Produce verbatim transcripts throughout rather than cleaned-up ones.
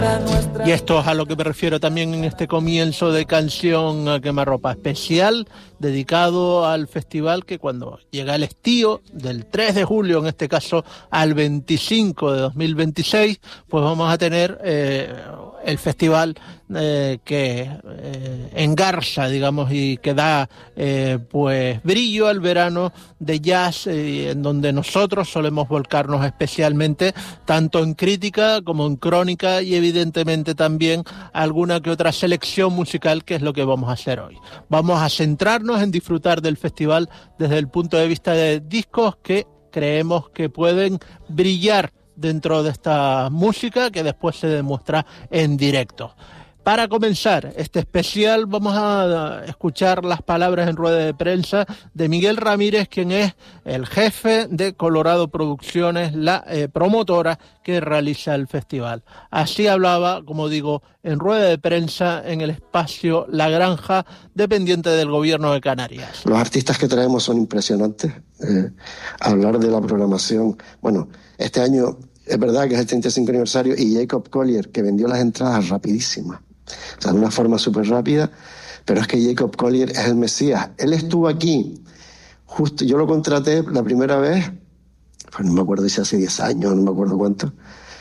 Y esto es a lo que me refiero también en este comienzo de Canción a Quemarropa, especial dedicado al festival que cuando llega el estío, del tres de julio en este caso al veinticinco de dos mil veintiséis, pues vamos a tener eh, el festival eh, que eh, engarza, digamos, y que da eh, pues brillo al verano de jazz, eh, en donde nosotros solemos volcarnos especialmente tanto en crítica como en crónica y evidentemente también alguna que otra selección musical, que es lo que vamos a hacer hoy. Vamos a centrarnos en disfrutar del festival desde el punto de vista de discos que creemos que pueden brillar dentro de esta música que después se demuestra en directo. Para comenzar este especial vamos a escuchar las palabras en rueda de prensa de Miguel Ramírez, quien es el jefe de Colorado Producciones, la eh, promotora que realiza el festival. Así hablaba, como digo, en rueda de prensa en el espacio La Granja, dependiente del gobierno de Canarias. Los artistas que traemos son impresionantes. Eh, hablar de la programación, bueno, este año es verdad que es el treinta y cinco aniversario y Jacob Collier, que vendió las entradas rapidísimas. O sea, de una forma súper rápida, pero es que Jacob Collier es el Mesías. Él estuvo aquí, justo, yo lo contraté la primera vez, pues no me acuerdo si hace diez años, no me acuerdo cuánto,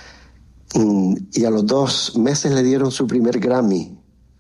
y a los dos meses le dieron su primer Grammy.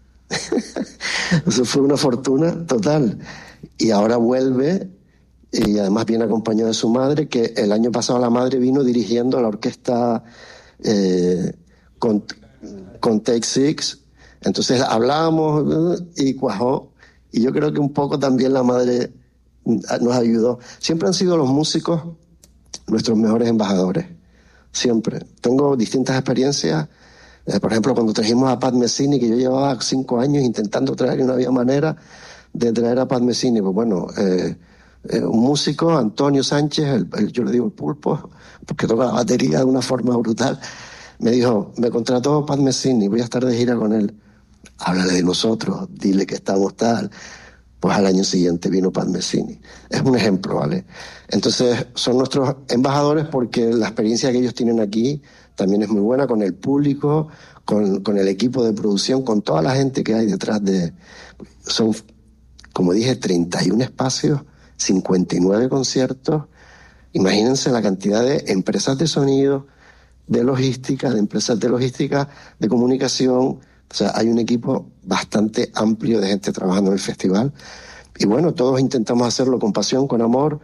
Eso fue una fortuna total. Y ahora vuelve, y además viene acompañado de su madre, que el año pasado la madre vino dirigiendo la orquesta eh, con, con Take Six. Entonces hablábamos y cuajó, y yo creo que un poco también la madre nos ayudó. Siempre han sido los músicos nuestros mejores embajadores, siempre. Tengo distintas experiencias, eh, por ejemplo, cuando trajimos a Pat Messini, que yo llevaba cinco años intentando traer y no había manera de traer a Pat Messini. Pues bueno, eh, eh, un músico, Antonio Sánchez, el, el, yo le digo el pulpo, porque toca la batería de una forma brutal, me dijo, me contrató Pat Messini, voy a estar de gira con él. Háblale de nosotros, dile que estamos tal. Pues al año siguiente vino Pat Messini. Es un ejemplo, ¿vale? Entonces, son nuestros embajadores porque la experiencia que ellos tienen aquí también es muy buena con el público, con, con el equipo de producción, con toda la gente que hay detrás de... Son, como dije, treinta y un espacios, cincuenta y nueve conciertos. Imagínense la cantidad de empresas de sonido, de logística, de empresas de logística, de comunicación. O sea, hay un equipo bastante amplio de gente trabajando en el festival. Y bueno, todos intentamos hacerlo con pasión, con amor.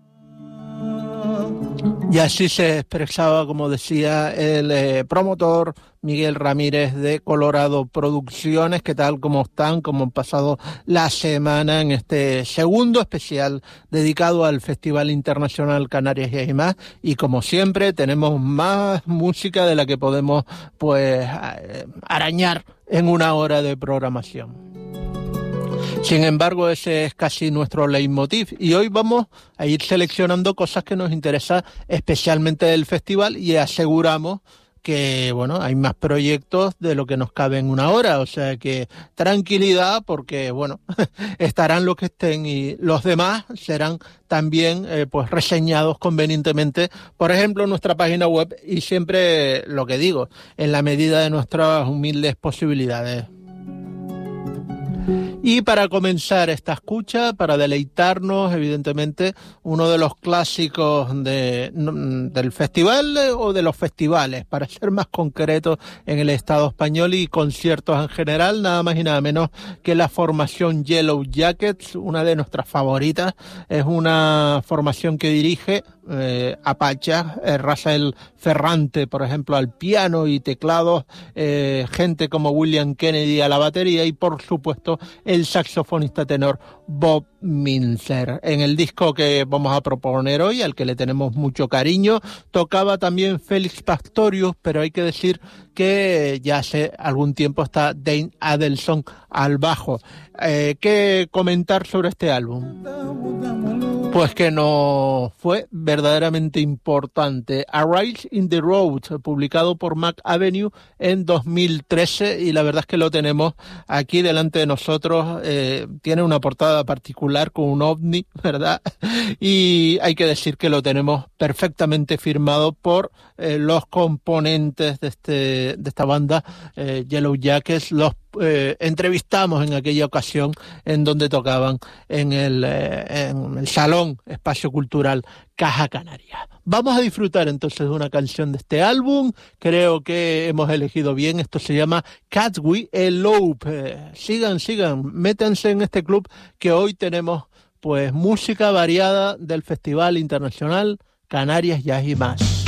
Y así se expresaba, como decía, el eh, promotor Miguel Ramírez de Colorado Producciones, que tal como están, como han pasado la semana en este segundo especial dedicado al Festival Internacional Canarias y más. Y como siempre, tenemos más música de la que podemos pues arañar en una hora de programación. Sin embargo, ese es casi nuestro leitmotiv y hoy vamos a ir seleccionando cosas que nos interesan especialmente del festival y aseguramos que, bueno, hay más proyectos de lo que nos cabe en una hora, o sea que tranquilidad porque, bueno, estarán los que estén y los demás serán también eh, pues reseñados convenientemente, por ejemplo, en nuestra página web y siempre lo que digo, en la medida de nuestras humildes posibilidades. Y para comenzar esta escucha, para deleitarnos, evidentemente, uno de los clásicos de, del festival o de los festivales, para ser más concretos en el Estado español y conciertos en general, nada más y nada menos que la formación Yellow Jackets, una de nuestras favoritas. Es una formación que dirige eh, Apacha, eh, Rafael Ferrante, por ejemplo, al piano y teclados, eh, gente como William Kennedy a la batería y, por supuesto, el saxofonista tenor Bob Minzer. En el disco que vamos a proponer hoy, al que le tenemos mucho cariño, tocaba también Félix Pastorius, pero hay que decir que ya hace algún tiempo está Dane Adelson al bajo. Eh, ¿Qué comentar sobre este álbum? Pues que no fue verdaderamente importante. A Rise in the Road, publicado por Mac Avenue en dos mil trece, y la verdad es que lo tenemos aquí delante de nosotros. Eh, tiene una portada particular con un ovni, ¿verdad? Y hay que decir que lo tenemos perfectamente firmado por eh, los componentes de, este, de esta banda, eh, Yellow Jackets. Los eh, entrevistamos en aquella ocasión en donde tocaban en el, eh, en el Salón Espacio Cultural Caja Canaria. Vamos a disfrutar entonces de una canción de este álbum. Creo que hemos elegido bien. Esto se llama Catch We Elope. Eh, sigan, sigan, métanse en este club, que hoy tenemos pues música variada del Festival Internacional Canarias Jazz y Más.